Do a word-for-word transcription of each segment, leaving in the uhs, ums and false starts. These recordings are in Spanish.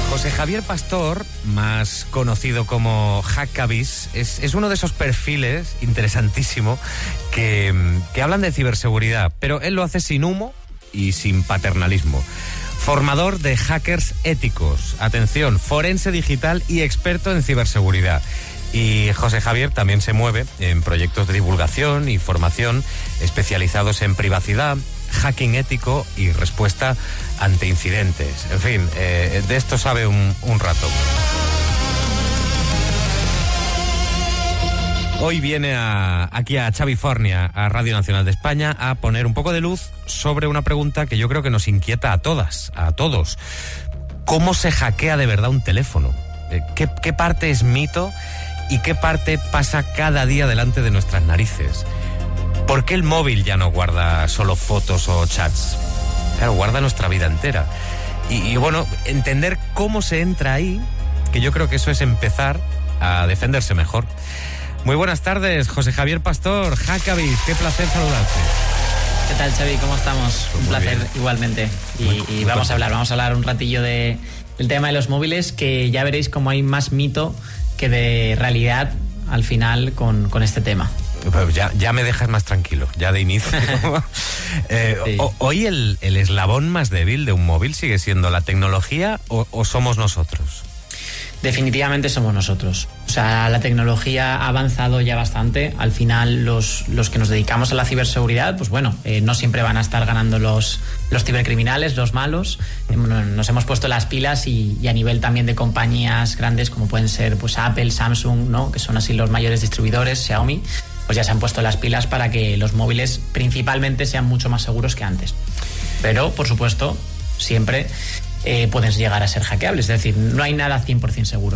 José Javier Pastor, más conocido como Hackabis, es, es uno de esos perfiles interesantísimo que, que hablan de ciberseguridad, pero él lo hace sin humo y sin paternalismo. Formador de hackers éticos, atención, forense digital y experto en ciberseguridad. Y José Javier también se mueve en proyectos de divulgación y formación especializados en privacidad, hacking ético y respuesta ante incidentes. En fin, eh, de esto sabe un, un rato. Hoy viene a, aquí a Xavifornia, a Radio Nacional de España, a poner un poco de luz sobre una pregunta que yo creo que nos inquieta a todas, a todos. ¿Cómo se hackea de verdad un teléfono? ¿Qué, qué parte es mito y qué parte pasa cada día delante de nuestras narices? ¿Por qué el móvil ya no guarda solo fotos o chats? Claro, guarda nuestra vida entera. Y, y bueno, entender cómo se entra ahí, que yo creo que eso es empezar a defenderse mejor. Muy buenas tardes, José Javier Pastor, Hackabis, qué placer saludarte. ¿Qué tal, Xavi? ¿Cómo estamos? Pues un placer bien. Igualmente. Y, muy, y vamos muy a hablar, vamos a hablar un ratillo de, del tema de los móviles, que ya veréis cómo hay más mito que de realidad al final con, con este tema. Pues ya, ya me dejas más tranquilo, ya de inicio. eh, sí. o, ¿Hoy el, el eslabón más débil de un móvil sigue siendo la tecnología o, o somos nosotros? Definitivamente somos nosotros. O sea, la tecnología ha avanzado ya bastante. Al final, los, los que nos dedicamos a la ciberseguridad, pues bueno, eh, no siempre van a estar ganando los, los cibercriminales, los malos. Eh, nos hemos puesto las pilas y, y a nivel también de compañías grandes como pueden ser pues Apple, Samsung, ¿no? Que son así los mayores distribuidores, Xiaomi, pues ya se han puesto las pilas para que los móviles principalmente sean mucho más seguros que antes. Pero, por supuesto, siempre eh, pueden llegar a ser hackeables. Es decir, no hay nada cien por ciento seguro.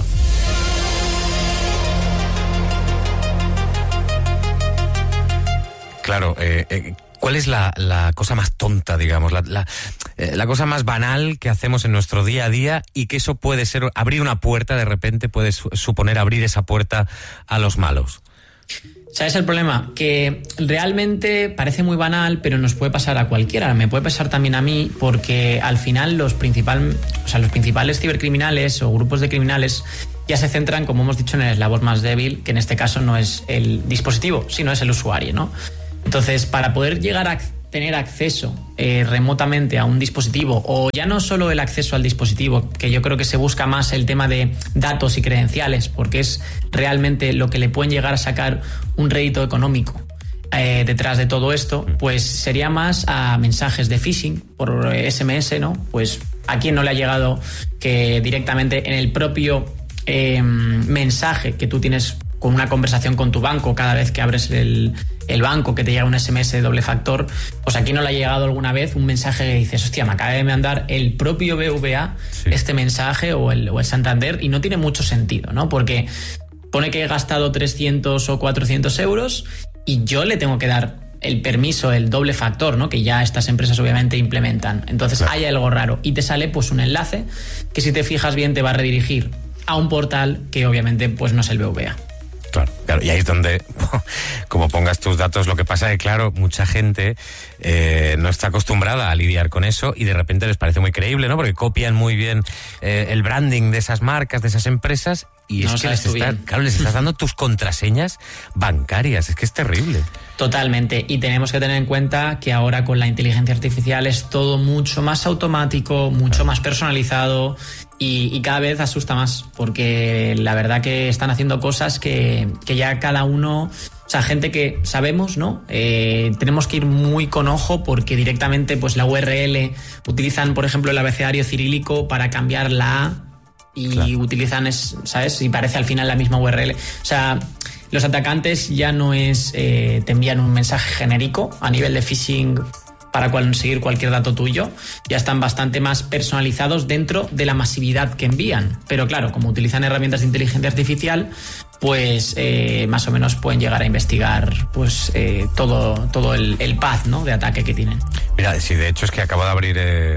Claro, eh, eh, ¿cuál es la, la cosa más tonta, digamos, la, la, eh, la cosa más banal que hacemos en nuestro día a día y que eso puede ser, abrir una puerta, de repente puede su, suponer abrir esa puerta a los malos? ¿Sabes el problema? Que realmente parece muy banal, pero nos puede pasar a cualquiera. Me puede pasar también a mí, porque al final los, principal, o sea, los principales cibercriminales o grupos de criminales ya se centran, como hemos dicho, en el eslabón más débil, que en este caso no es el dispositivo, sino es el usuario, ¿no? Entonces, para poder llegar a tener acceso eh, remotamente a un dispositivo, o ya no solo el acceso al dispositivo, que yo creo que se busca más el tema de datos y credenciales, porque es realmente lo que le pueden llegar a sacar un rédito económico eh, detrás de todo esto, pues sería más a mensajes de phishing por ese eme ese, ¿no? Pues a quién no le ha llegado que directamente en el propio eh, mensaje que tú tienes con una conversación con tu banco, cada vez que abres el, el banco, que te llega un ese eme ese de doble factor, pues aquí no le ha llegado alguna vez un mensaje que dices, hostia, me acaba de mandar el propio B V A sí. este mensaje o el, o el Santander, y no tiene mucho sentido, ¿no? Porque pone que he gastado trescientos o cuatrocientos euros y yo le tengo que dar el permiso, el doble factor, ¿no? Que ya estas empresas obviamente implementan. Entonces claro. Hay algo raro y te sale pues un enlace que, si te fijas bien, te va a redirigir a un portal que obviamente pues no es el B V A. Claro, claro, y ahí es donde, como pongas tus datos, lo que pasa es que, claro, mucha gente eh, no está acostumbrada a lidiar con eso y de repente les parece muy creíble, ¿no? Porque copian muy bien eh, el branding de esas marcas, de esas empresas, y no es que les, está, claro, les estás dando tus contraseñas bancarias. Es que es terrible. Totalmente, y tenemos que tener en cuenta que ahora con la inteligencia artificial es todo mucho más automático, mucho claro. más personalizado. Y, y cada vez asusta más, porque la verdad que están haciendo cosas que, que ya cada uno, o sea, gente que sabemos, ¿no? Eh, tenemos que ir muy con ojo, porque directamente pues la U R L utilizan, por ejemplo, el abecedario cirílico para cambiar la A y claro. utilizan, es, ¿sabes? Y parece al final la misma U R L. O sea, los atacantes ya no es, eh, te envían un mensaje genérico a nivel de phishing para conseguir cualquier dato tuyo, ya están bastante más personalizados dentro de la masividad que envían. Pero claro, como utilizan herramientas de inteligencia artificial, pues eh, más o menos pueden llegar a investigar pues eh, todo, todo el, el path, ¿no? de ataque que tienen. Mira, sí, de hecho es que acabo de abrir eh,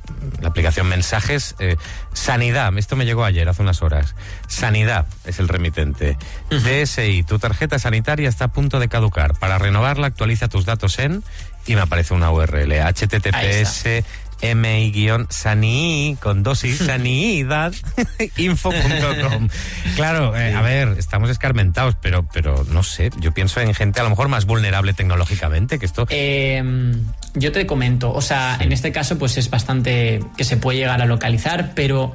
la aplicación Mensajes. Eh, Sanidad, esto me llegó ayer, hace unas horas. Sanidad es el remitente. Uh-huh. D S I, tu tarjeta sanitaria está a punto de caducar. Para renovarla, actualiza tus datos en... Y me aparece una U R L, H T T P S mi-sani con dosis sanidad info punto com. Claro, eh, a ver, estamos escarmentados, pero, pero no sé, yo pienso en gente a lo mejor más vulnerable tecnológicamente que esto. Eh, yo te comento, o sea, sí. En este caso pues es bastante que se puede llegar a localizar, pero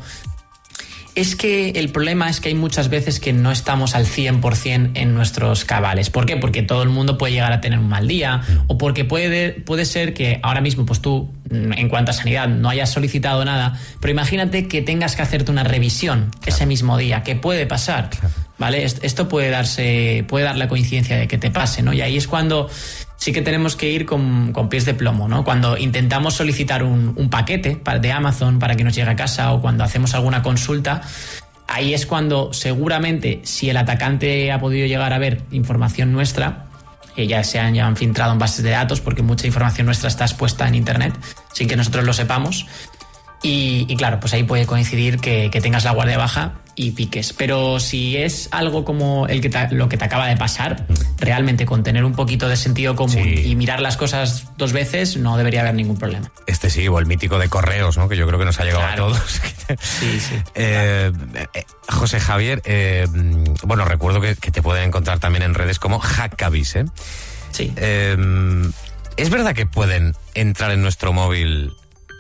es que el problema es que hay muchas veces que no estamos al cien por ciento en nuestros cabales. ¿Por qué? Porque todo el mundo puede llegar a tener un mal día, o porque puede, puede ser que ahora mismo pues tú, en cuanto a sanidad, no hayas solicitado nada, pero imagínate que tengas que hacerte una revisión claro. ese mismo día, que puede pasar, claro. ¿vale? Esto puede darse, puede dar la coincidencia de que te pase, ¿no? Y ahí es cuando sí que tenemos que ir con, con pies de plomo, ¿no? Cuando intentamos solicitar un, un paquete de Amazon para que nos llegue a casa, o cuando hacemos alguna consulta, ahí es cuando seguramente, si el atacante ha podido llegar a ver información nuestra, que ya se han, ya han filtrado en bases de datos, porque mucha información nuestra está expuesta en internet sin que nosotros lo sepamos, y, y claro, pues ahí puede coincidir que, que tengas la guardia baja y piques. Pero si es algo como el que te, lo que te acaba de pasar, realmente con tener un poquito de sentido común sí. y mirar las cosas dos veces, no debería haber ningún problema. Este sí, o el mítico de correos, ¿no? Que yo creo que nos ha llegado claro. a todos. Sí, sí. Eh, eh, José Javier, eh, bueno, recuerdo que, que te pueden encontrar también en redes como Hackabis, ¿eh? Sí. Eh, ¿Es verdad que pueden entrar en nuestro móvil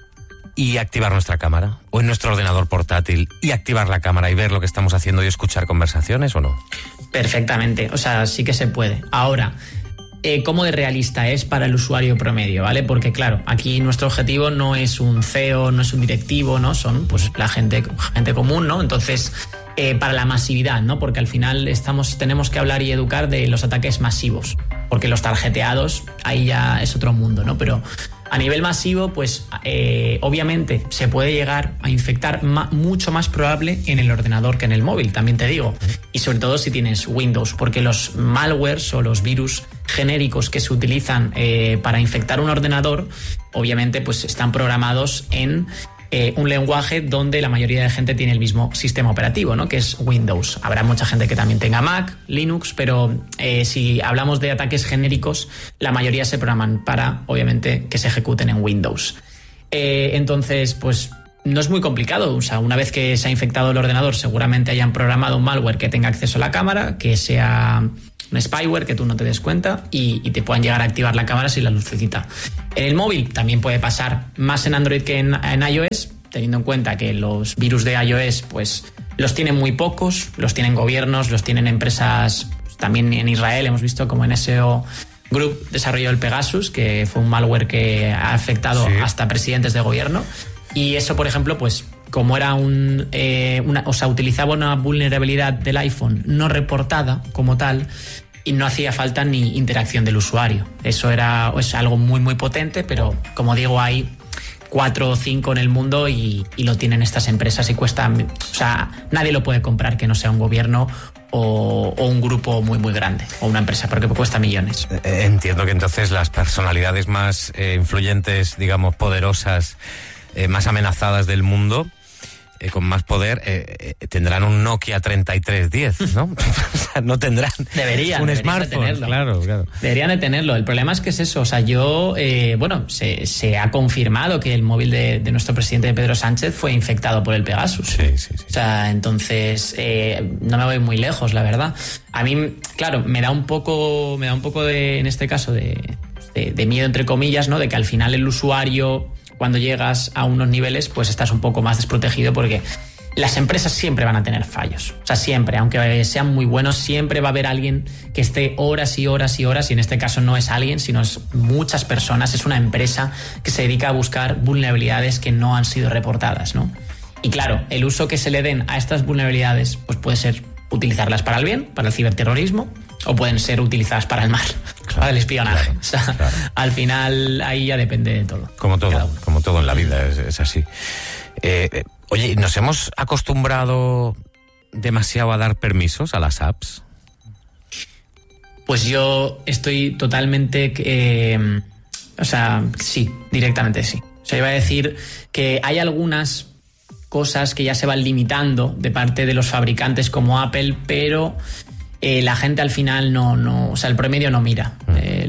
y activar nuestra cámara, o en nuestro ordenador portátil y activar la cámara y ver lo que estamos haciendo y escuchar conversaciones, o no? Perfectamente, o sea, sí que se puede. Ahora, eh, ¿cómo de realista es para el usuario promedio, vale? Porque claro, aquí nuestro objetivo no es un C E O, no es un directivo, ¿no? Son pues la gente, gente común, ¿no? Entonces, eh, para la masividad, ¿no? Porque al final estamos, tenemos que hablar y educar de los ataques masivos, porque los tarjeteados, ahí ya es otro mundo, ¿no? Pero a nivel masivo, pues eh, obviamente se puede llegar a infectar ma- mucho más probable en el ordenador que en el móvil, también te digo. Y sobre todo si tienes Windows, porque los malwares o los virus genéricos que se utilizan eh, para infectar un ordenador, obviamente pues están programados en Eh, un lenguaje donde la mayoría de gente tiene el mismo sistema operativo, ¿no? Que es Windows. Habrá mucha gente que también tenga Mac, Linux, pero eh, si hablamos de ataques genéricos, la mayoría se programan para, obviamente, que se ejecuten en Windows. Eh, entonces, pues no es muy complicado. O sea, una vez que se ha infectado el ordenador, seguramente hayan programado un malware que tenga acceso a la cámara, que sea un spyware que tú no te des cuenta y, y te puedan llegar a activar la cámara si la lucecita. En el móvil también puede pasar, más en Android que en, en iOS, teniendo en cuenta que los virus de iOS pues los tienen muy pocos, los tienen gobiernos, los tienen empresas, pues, también en Israel hemos visto como en S E O Group desarrolló el Pegasus, que fue un malware que ha afectado sí. hasta presidentes de gobierno, y eso, por ejemplo, pues como era un eh, una, o sea, utilizaba una vulnerabilidad del iPhone no reportada como tal, y no hacía falta ni interacción del usuario. Eso era es algo muy muy potente, pero como digo, hay cuatro o cinco en el mundo y, y lo tienen estas empresas y cuesta, o sea, nadie lo puede comprar que no sea un gobierno o, o un grupo muy muy grande o una empresa, porque cuesta millones. Entiendo que entonces las personalidades más eh, influyentes, digamos, poderosas, eh, más amenazadas del mundo, Eh, con más poder, eh, eh, tendrán un Nokia treinta y tres diez, ¿no? O sea, no tendrán deberían, un deberían smartphone. De tenerlo. Claro, claro. Deberían de tenerlo. El problema es que es eso. O sea, yo, eh, bueno, se, se ha confirmado que el móvil de, de nuestro presidente Pedro Sánchez fue infectado por el Pegasus. Sí, sí, sí. O sea, entonces eh, no me voy muy lejos, la verdad. A mí, claro, me da un poco, me da un poco de, en este caso, de, de, de miedo entre comillas, ¿no? De que al final el usuario, cuando llegas a unos niveles, pues estás un poco más desprotegido, porque las empresas siempre van a tener fallos. O sea, siempre, aunque sean muy buenos, siempre va a haber alguien que esté horas y horas y horas, y en este caso no es alguien, sino es muchas personas, es una empresa que se dedica a buscar vulnerabilidades que no han sido reportadas, ¿no? Y claro, el uso que se le den a estas vulnerabilidades pues puede ser utilizarlas para el bien, para el ciberterrorismo, o pueden ser utilizadas para el mal, claro, para el espionaje. Claro, o sea, claro. Al final ahí ya depende de todo. Como todo, como todo en la vida, es, es así. Eh, oye, ¿nos hemos acostumbrado demasiado a dar permisos a las apps? Pues yo estoy totalmente... Eh, o sea, sí, directamente sí. O sea, iba a decir que hay algunas cosas que ya se van limitando de parte de los fabricantes como Apple, pero eh, la gente al final no, no, o sea, el promedio no mira. El,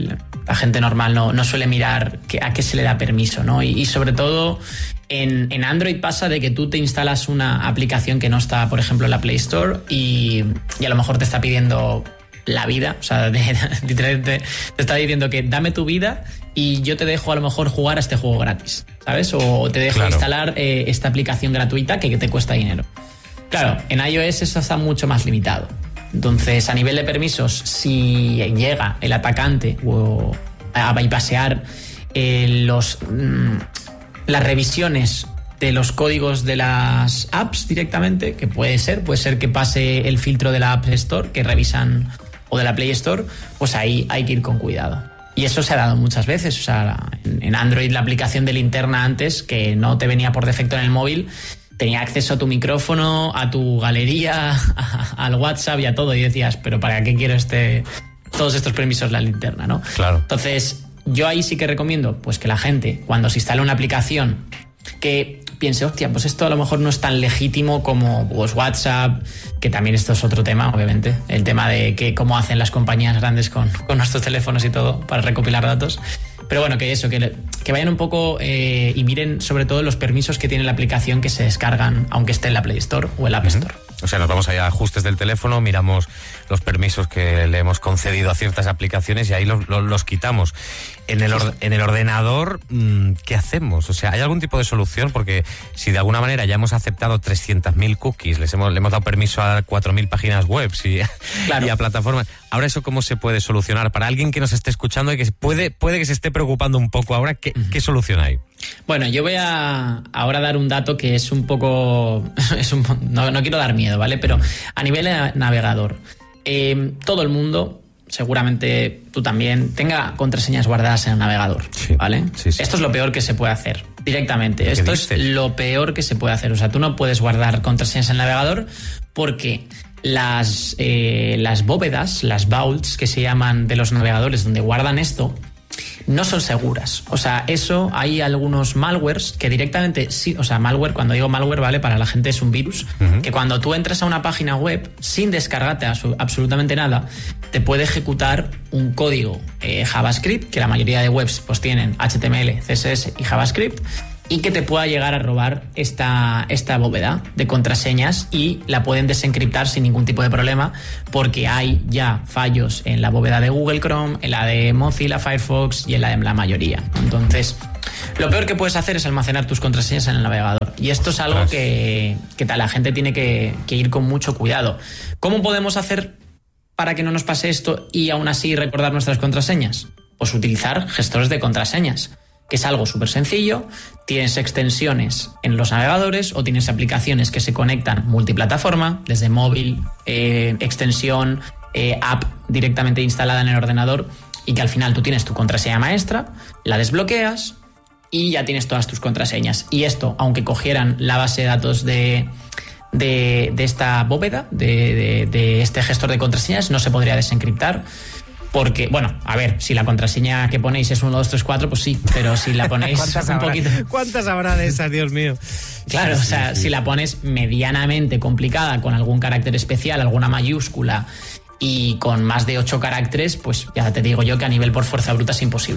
La gente normal no, no suele mirar que, a qué se le da permiso, ¿no? Y, y sobre todo en, en Android pasa de que tú te instalas una aplicación que no está, por ejemplo, en la Play Store y, y a lo mejor te está pidiendo la vida, o sea, literalmente te, te está diciendo que dame tu vida y yo te dejo a lo mejor jugar a este juego gratis, ¿sabes? O te dejo claro. instalar eh, esta aplicación gratuita que, que te cuesta dinero. Claro, en iOS eso está mucho más limitado. Entonces, a nivel de permisos, si llega el atacante o a bypassear eh, los, mmm, las revisiones de los códigos de las apps directamente, que puede ser, puede ser que pase el filtro de la App Store, que revisan, o de la Play Store, pues ahí hay que ir con cuidado. Y eso se ha dado muchas veces. O sea, en Android la aplicación de linterna antes, que no te venía por defecto en el móvil, tenía acceso a tu micrófono, a tu galería, a, al WhatsApp y a todo. Y decías, pero ¿para qué quiero este todos estos permisos la linterna, no? Claro. Entonces, yo ahí sí que recomiendo pues que la gente, cuando se instale una aplicación, que piense, hostia, pues esto a lo mejor no es tan legítimo como pues, WhatsApp, que también esto es otro tema, obviamente. El tema de que cómo hacen las compañías grandes con, con nuestros teléfonos y todo para recopilar datos. Pero bueno, que eso, que, que vayan un poco eh, y miren sobre todo los permisos que tiene la aplicación que se descargan, aunque esté en la Play Store o el App Store. Uh-huh. O sea, nos vamos allá a ajustes del teléfono, miramos los permisos que le hemos concedido a ciertas aplicaciones y ahí los, los, los quitamos. En el, or, en el ordenador, ¿qué hacemos? O sea, ¿hay algún tipo de solución? Porque si de alguna manera ya hemos aceptado trescientas mil cookies, les hemos, le hemos dado permiso a cuatro mil páginas web y, claro. y a plataformas, ¿ahora eso cómo se puede solucionar? Para alguien que nos esté escuchando y que puede, puede que se esté preocupando un poco ahora, ¿qué, uh-huh. ¿qué solución hay? Bueno, yo voy a ahora dar un dato que es un poco... es un, no, no quiero dar miedo, ¿vale? Pero a nivel de navegador, eh, todo el mundo, seguramente tú también, tenga contraseñas guardadas en el navegador, sí, ¿vale? Sí, sí. Esto es lo peor que se puede hacer, directamente. Esto dices? es lo peor que se puede hacer. O sea, tú no puedes guardar contraseñas en el navegador porque las, eh, las bóvedas, las vaults que se llaman de los navegadores donde guardan esto, no son seguras. O sea, eso, hay algunos malwares que directamente, sí, o sea, malware, cuando digo malware, vale, para la gente es un virus, uh-huh. que cuando tú entras a una página web sin descargarte absolutamente nada, te puede ejecutar un código eh, JavaScript, que la mayoría de webs pues tienen H T M L, C S S y JavaScript, y que te pueda llegar a robar esta, esta bóveda de contraseñas y la pueden desencriptar sin ningún tipo de problema porque hay ya fallos en la bóveda de Google Chrome, en la de Mozilla Firefox y en la de la mayoría. Entonces, lo peor que puedes hacer es almacenar tus contraseñas en el navegador y esto es algo que, que la gente tiene que, que ir con mucho cuidado. ¿Cómo podemos hacer para que no nos pase esto y aún así recordar nuestras contraseñas? Pues utilizar gestores de contraseñas, que es algo súper sencillo. Tienes extensiones en los navegadores o tienes aplicaciones que se conectan multiplataforma, desde móvil, eh, extensión, eh, app directamente instalada en el ordenador y que al final tú tienes tu contraseña maestra, la desbloqueas y ya tienes todas tus contraseñas. Y esto, aunque cogieran la base de datos de, de, de esta bóveda, de, de, de este gestor de contraseñas, no se podría desencriptar. Porque, bueno, a ver, si la contraseña que ponéis es uno, dos, tres, cuatro, pues sí, pero si la ponéis un habrá? poquito... ¿Cuántas habrá de esas, Dios mío? Claro, sí, o sea, sí, sí. Si la pones medianamente complicada, con algún carácter especial, alguna mayúscula y con más de ocho caracteres, pues ya te digo yo que a nivel por fuerza bruta es imposible.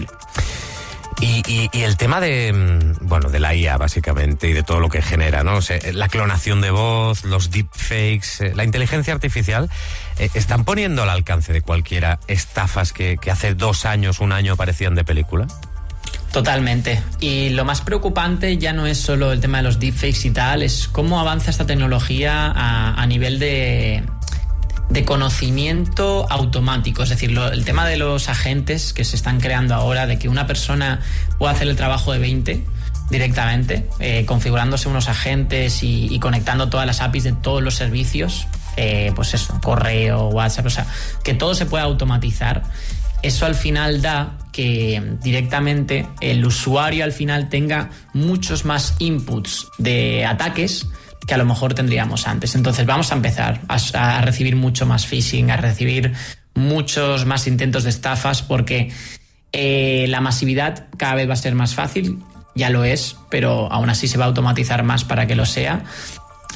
Y, y, y el tema de, bueno, de la I A básicamente y de todo lo que genera, ¿no? O sea, la clonación de voz, los deepfakes, la inteligencia artificial, eh, ¿están poniendo al alcance de cualquiera estafas que, que hace dos años, un año parecían de película? Totalmente. Y lo más preocupante ya no es solo el tema de los deepfakes y tal, es cómo avanza esta tecnología a, a nivel de... de conocimiento automático, es decir, lo, el tema de los agentes que se están creando ahora, de que una persona pueda hacer el trabajo de veinte directamente, eh, configurándose unos agentes y, y conectando todas las A P Is de todos los servicios, eh, pues eso, correo, WhatsApp, o sea, que todo se pueda automatizar. Eso al final da que directamente el usuario al final tenga muchos más inputs de ataques que a lo mejor tendríamos antes. Entonces vamos a empezar a, a recibir mucho más phishing, a recibir muchos más intentos de estafas, porque eh, la masividad cada vez va a ser más fácil, ya lo es, pero aún así se va a automatizar más para que lo sea.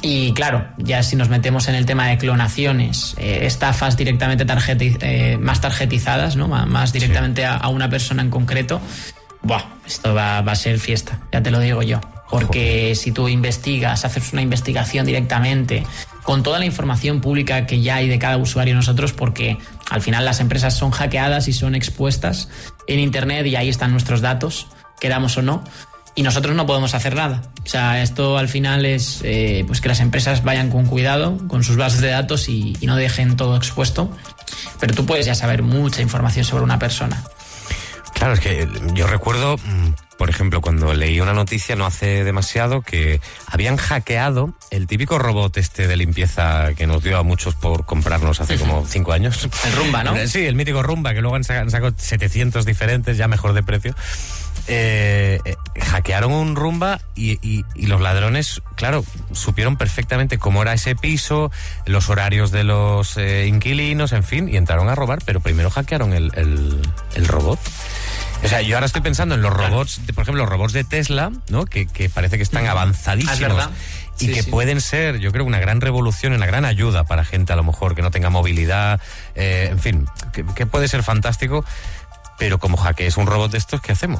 Y claro, ya si nos metemos en el tema de clonaciones, eh, estafas directamente tarjeti- eh, más tarjetizadas, ¿no? Más directamente sí. a, a una persona en concreto, buah, esto va, va a ser fiesta, ya te lo digo yo. Porque Joder. Si tú investigas, haces una investigación directamente con toda la información pública que ya hay de cada usuario nosotros, porque al final las empresas son hackeadas y son expuestas en internet y ahí están nuestros datos, queramos o no. Y nosotros no podemos hacer nada. O sea, esto al final es eh, pues que las empresas vayan con cuidado con sus bases de datos y, y no dejen todo expuesto. Pero tú puedes ya saber mucha información sobre una persona. Claro, es que yo recuerdo, por ejemplo, cuando leí una noticia no hace demasiado que habían hackeado el típico robot este de limpieza que nos dio a muchos por comprarnos hace como cinco años. El Rumba, ¿no? Sí, el mítico Rumba, que luego han sacado, han sacado setecientos diferentes, ya mejor de precio. Eh, eh, hackearon un Rumba y, y, y los ladrones, claro, supieron perfectamente cómo era ese piso, los horarios de los eh, inquilinos, en fin, y entraron a robar, pero primero hackearon el, el, el robot. O sea, yo ahora estoy pensando en los robots, de, por ejemplo, los robots de Tesla, ¿no? Que, que parece que están avanzadísimos. ¿Es verdad? Y sí, que sí. pueden ser, yo creo, una gran revolución, una gran ayuda para gente a lo mejor que no tenga movilidad, eh, en fin, que, que puede ser fantástico, pero como hackees un robot de estos, ¿qué hacemos?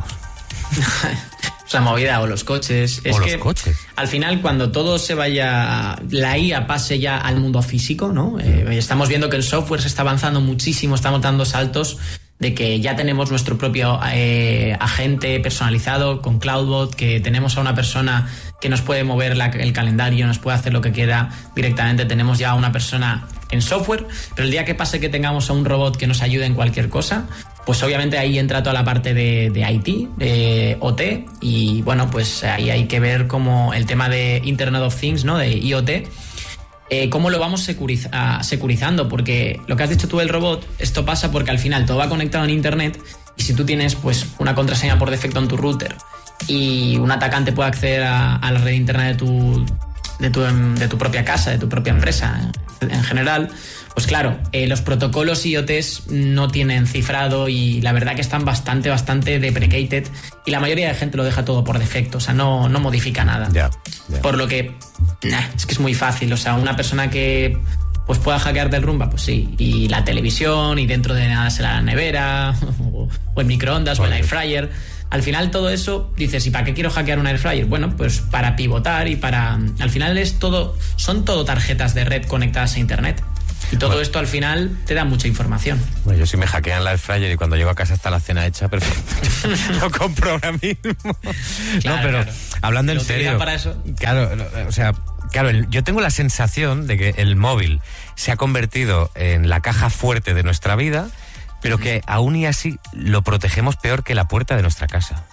O sea, movida, o los coches. O es los que coches. Al final, cuando todo se vaya, la I A pase ya al mundo físico, ¿no? Eh, estamos viendo que el software se está avanzando muchísimo, estamos dando saltos de que ya tenemos nuestro propio eh, agente personalizado con CloudBot, que tenemos a una persona que nos puede mover la, el calendario, nos puede hacer lo que quiera directamente, tenemos ya a una persona en software, pero el día que pase que tengamos a un robot que nos ayude en cualquier cosa, pues obviamente ahí entra toda la parte de, de I T, de O T, y bueno, pues ahí hay que ver como el tema de Internet of Things, ¿no? De I O T, eh, cómo lo vamos securiza, securizando, porque lo que has dicho tú del robot, esto pasa porque al final todo va conectado en internet, y si tú tienes pues una contraseña por defecto en tu router y un atacante puede acceder a, a la red interna de tu, de tu de tu propia casa, de tu propia empresa en general, pues claro, eh, los protocolos I O Ts no tienen cifrado y la verdad que están bastante, bastante deprecated y la mayoría de gente lo deja todo por defecto, o sea, no, no modifica nada. Yeah, yeah. Por lo que, nah, es que es muy fácil, o sea, una persona que pues pueda hackear del Rumba, pues sí, y la televisión y dentro de nada será la nevera o, o el microondas o el air fryer. Al final todo eso, dices, ¿y para qué quiero hackear un air fryer? Bueno, pues para pivotar y para... Al final es todo, son todo tarjetas de red conectadas a internet. Y todo bueno. esto al final te da mucha información. Bueno, yo sí me hackean la air fryer y cuando llego a casa está la cena hecha, perfecto. Lo compro ahora mismo. Claro, no, pero claro. hablando en serio. Para eso? Claro, o sea, claro, yo tengo la sensación de que el móvil se ha convertido en la caja fuerte de nuestra vida, pero que aún y así lo protegemos peor que la puerta de nuestra casa.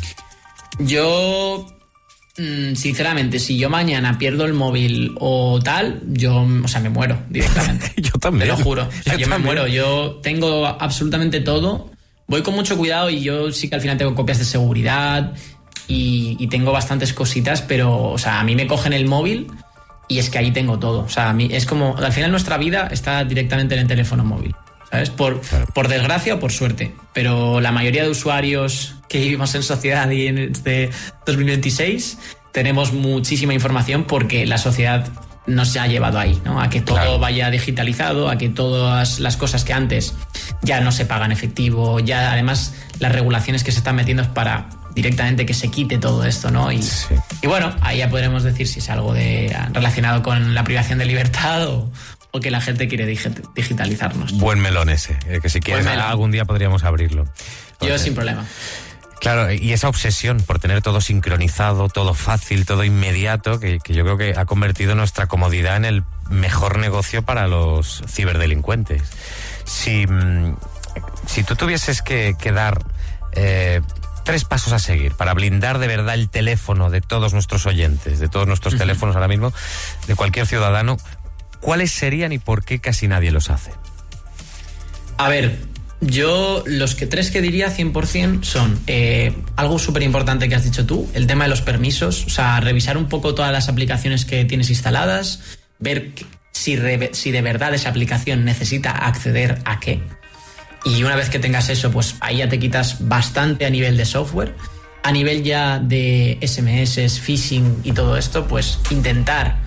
Yo, sinceramente, si yo mañana pierdo el móvil o tal, yo, o sea, me muero directamente. Yo también. Te lo juro. O sea, yo, yo me también. muero. Yo tengo absolutamente todo. Voy con mucho cuidado y yo sí que al final tengo copias de seguridad y, y tengo bastantes cositas, pero, o sea, a mí me cogen el móvil y es que ahí tengo todo. O sea, a mí es como, al final nuestra vida está directamente en el teléfono móvil. ¿Sabes? Por, claro. por desgracia o por suerte. Pero la mayoría de usuarios que vivimos en sociedad y en este dos mil veintiséis tenemos muchísima información porque la sociedad nos ha llevado ahí, ¿no? A que todo claro. vaya digitalizado, a que todas las cosas que antes ya no se pagan efectivo, ya además las regulaciones que se están metiendo es para directamente que se quite todo esto, ¿no? Y, sí. y bueno, ahí ya podremos decir si es algo de relacionado con la privación de libertad o o que la gente quiere digitalizarnos. Buen melón ese, eh, que si quieres algún día podríamos abrirlo. Yo okay. sin problema. Claro, y esa obsesión por tener todo sincronizado, todo fácil, todo inmediato, que, que yo creo que ha convertido nuestra comodidad en el mejor negocio para los ciberdelincuentes. Si, si tú tuvieses que, que dar eh, tres pasos a seguir para blindar de verdad el teléfono de todos nuestros oyentes, de todos nuestros uh-huh. teléfonos ahora mismo, de cualquier ciudadano, ¿cuáles serían y por qué casi nadie los hace? A ver, yo los que tres que diría cien por ciento son eh, algo súper importante que has dicho tú, el tema de los permisos, o sea, revisar un poco todas las aplicaciones que tienes instaladas, ver si, re, si de verdad esa aplicación necesita acceder a qué. Y una vez que tengas eso, pues ahí ya te quitas bastante a nivel de software. A nivel ya de S M S, phishing y todo esto, pues intentar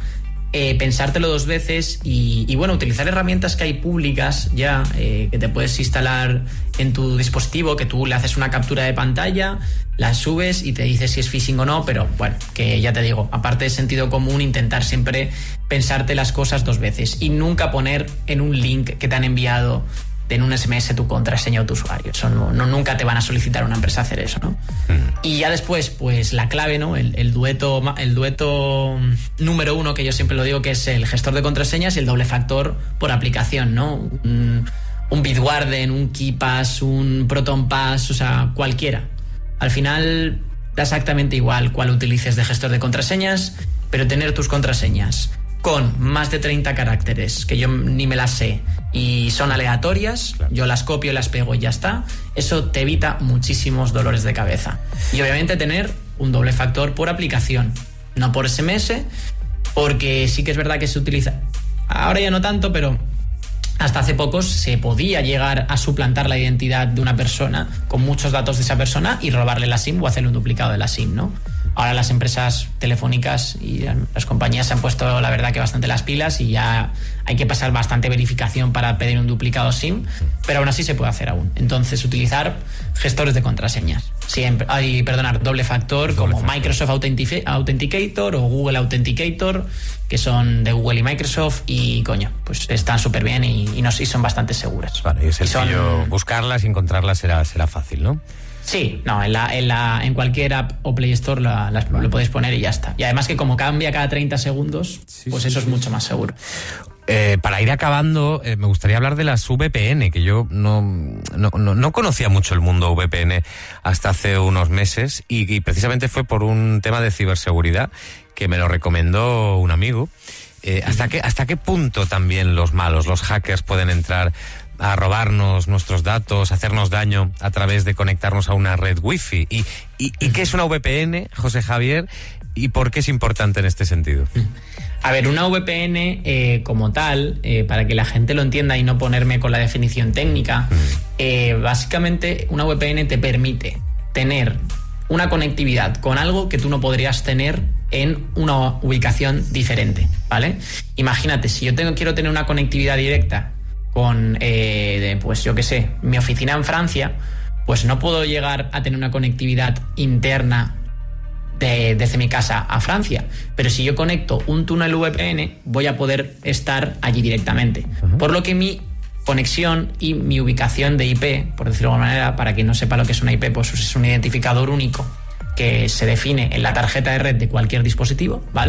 eh, pensártelo dos veces y, y bueno, utilizar herramientas que hay públicas ya, eh, que te puedes instalar en tu dispositivo, que tú le haces una captura de pantalla, la subes y te dice si es phishing o no, pero bueno, que ya te digo, aparte de sentido común, intentar siempre pensarte las cosas dos veces y nunca poner en un link que te han enviado en un ese eme ese tu contraseña o tu usuario. Eso no, no, nunca te van a solicitar a una empresa hacer eso, ¿no? Mm. Y ya después, pues la clave, ¿no? El, el dueto, el dueto número uno, que yo siempre lo digo, que es el gestor de contraseñas y el doble factor por aplicación, ¿no? Un, un Bitwarden, un KeePass, un ProtonPass, o sea, cualquiera. Al final da exactamente igual cuál utilices de gestor de contraseñas, pero tener tus contraseñas con más de treinta caracteres, que yo ni me las sé, y son aleatorias, claro. Yo las copio, las pego y ya está, eso te evita muchísimos dolores de cabeza. Y obviamente tener un doble factor por aplicación, no por ese eme ese, porque sí que es verdad que se utiliza, ahora ya no tanto, pero hasta hace poco se podía llegar a suplantar la identidad de una persona con muchos datos de esa persona y robarle la SIM o hacerle un duplicado de la SIM, ¿no? Ahora las empresas telefónicas y las compañías se han puesto, la verdad, que bastante las pilas y ya hay que pasar bastante verificación para pedir un duplicado SIM, pero aún así se puede hacer aún. Entonces, utilizar gestores de contraseñas. Siempre, ay, perdonar, doble factor, doble como factor. Microsoft Authentic- Authenticator o Google Authenticator, que son de Google y Microsoft, y coño, pues están súper bien y, y, nos, y son bastante seguras. Vale, y es sencillo buscarlas y encontrarlas será, será fácil, ¿no? Sí, no, en, la, en, la, en cualquier app o Play Store la, las, vale. Lo podéis poner y ya está. Y además que como cambia cada treinta segundos, sí, pues sí, eso sí, es mucho más seguro. Eh, para ir acabando, eh, me gustaría hablar de las ve pe ene, que yo no, no, no, no conocía mucho el mundo ve pe ene hasta hace unos meses y, y precisamente fue por un tema de ciberseguridad que me lo recomendó un amigo. Eh, ¿hasta, qué, ¿Hasta qué punto también los malos, los hackers, pueden entrar a robarnos nuestros datos, hacernos daño a través de conectarnos a una red wifi? ¿Y, y, y qué es una ve pe ene, José Javier? ¿Y por qué es importante en este sentido? A ver, una ve pe ene eh, como tal, eh, para que la gente lo entienda y no ponerme con la definición técnica, eh, básicamente una ve pe ene te permite tener una conectividad con algo que tú no podrías tener en una ubicación diferente, ¿vale? Imagínate, si yo tengo, quiero tener una conectividad directa con, eh, de, pues yo qué sé, mi oficina en Francia, pues no puedo llegar a tener una conectividad interna de, desde mi casa a Francia. Pero si yo conecto un túnel ve pe ene, voy a poder estar allí directamente. Uh-huh. Por lo que mi conexión y mi ubicación de I Pe, por decirlo de alguna manera, para quien no sepa lo que es una I Pe, pues es un identificador único que se define en la tarjeta de red de cualquier dispositivo, ¿vale?